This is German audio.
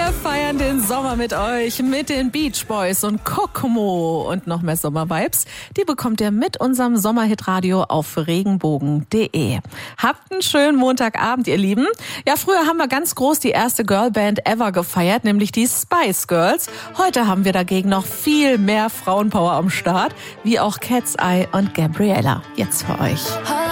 Wir feiern den Sommer mit euch, mit den Beach Boys und Kokomo und noch mehr Sommervibes. Die bekommt ihr mit unserem Sommerhitradio auf regenbogen.de. Habt einen schönen Montagabend, ihr Lieben. Ja, früher haben wir ganz groß die erste Girlband ever gefeiert, nämlich die Spice Girls. Heute haben wir dagegen noch viel mehr Frauenpower am Start, wie auch Cat's Eye und Gabriella. Jetzt für euch.